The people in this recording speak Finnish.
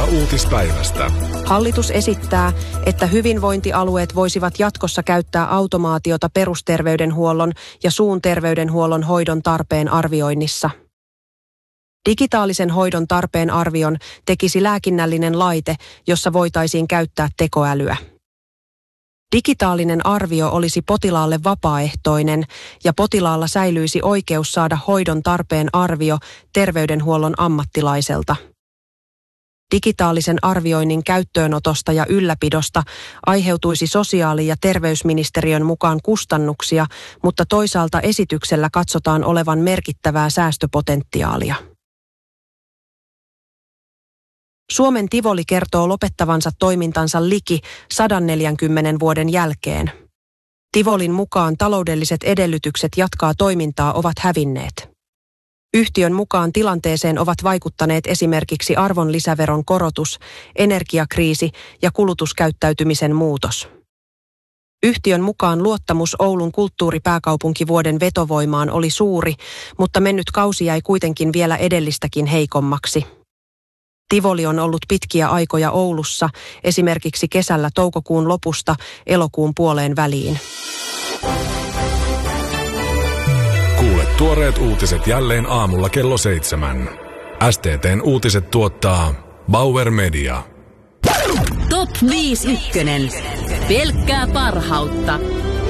uutispäivästä. Hallitus esittää, että hyvinvointialueet voisivat jatkossa käyttää automaatiota perusterveydenhuollon ja suun terveydenhuollon hoidon tarpeen arvioinnissa. Digitaalisen hoidon tarpeen arvion tekisi lääkinnällinen laite, jossa voitaisiin käyttää tekoälyä. Digitaalinen arvio olisi potilaalle vapaaehtoinen ja potilaalla säilyisi oikeus saada hoidon tarpeen arvio terveydenhuollon ammattilaiselta. Digitaalisen arvioinnin käyttöönotosta ja ylläpidosta aiheutuisi sosiaali- ja terveysministeriön mukaan kustannuksia, mutta toisaalta esityksellä katsotaan olevan merkittävää säästöpotentiaalia. Suomen Tivoli kertoo lopettavansa toimintansa liki 140 vuoden jälkeen. Tivolin mukaan taloudelliset edellytykset jatkaa toimintaa ovat hävinneet. Yhtiön mukaan tilanteeseen ovat vaikuttaneet esimerkiksi arvonlisäveron korotus, energiakriisi ja kulutuskäyttäytymisen muutos. Yhtiön mukaan luottamus Oulun kulttuuripääkaupunkivuoden vetovoimaan oli suuri, mutta mennyt kausi jäi kuitenkin vielä edellistäkin heikommaksi. Tivoli on ollut pitkiä aikoja Oulussa, esimerkiksi kesällä toukokuun lopusta elokuun puoleen väliin. Kuule tuoreet uutiset jälleen aamulla kello 7. STT:n uutiset tuottaa Bauer Media. Top 5 ykkönen. Pelkkää parhautta.